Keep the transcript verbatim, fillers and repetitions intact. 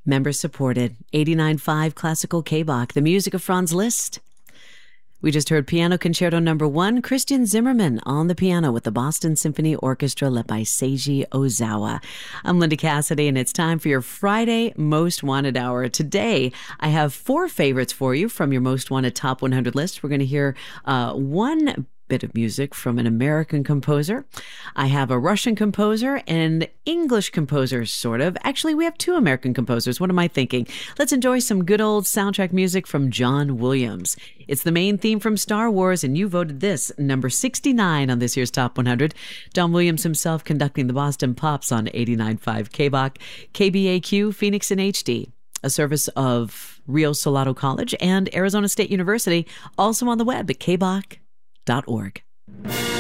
Member supported. eighty-nine point five Classical K-Bach, the music of Franz Liszt. We just heard Piano Concerto Number One, Christian Zimmerman on the piano with the Boston Symphony Orchestra led by Seiji Ozawa. I'm Linda Cassidy, and it's time for your Friday Most Wanted Hour. Today, I have four favorites for you from your Most Wanted Top one hundred list. We're going to hear uh, one bit of music from an American composer. I have a Russian composer and English composer, sort of. Actually, we have two American composers. What am I thinking? Let's enjoy some good old soundtrack music from John Williams. It's the main theme from Star Wars, and you voted this number sixty-nine on this year's Top one hundred. John Williams himself conducting the Boston Pops on eighty-nine point five K-Bach, K B A Q, Phoenix in H D, a service of Rio Salado College and Arizona State University, also on the web at k bach dot org.